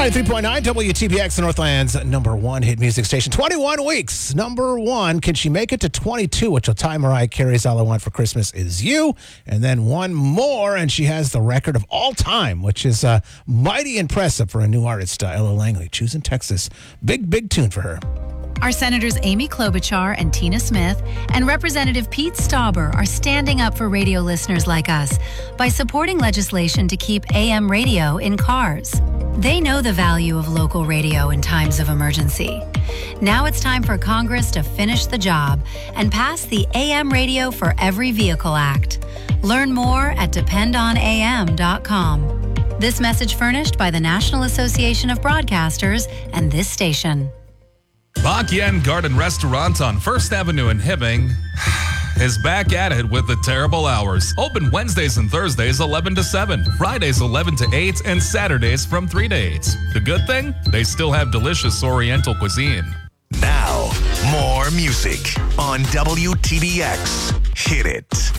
93.9 WTPX, the Northland's number one hit music station. 21 weeks, number one. Can she make it to 22, which will tie Mariah Carey's All I Want for Christmas Is You? And then one more, and she has the record of all time, which is mighty impressive for a new artist, Ella Langley, choosing Texas. Big tune for her. Our Senators Amy Klobuchar and Tina Smith and Representative Pete Stauber are standing up for radio listeners like us by supporting legislation to keep AM radio in cars. They know the value of local radio in times of emergency. Now it's time for Congress to finish the job and pass the AM Radio for Every Vehicle Act. Learn more at dependonam.com. This message furnished by the National Association of Broadcasters and this station. Bak Yen Garden Restaurant on First Avenue in Hibbing is back at it with the terrible hours. Open Wednesdays and Thursdays 11 to 7, Fridays 11 to 8, and Saturdays from 3 to 8. The good thing? They still have delicious Oriental cuisine. Now, more music on WTBX. Hit it.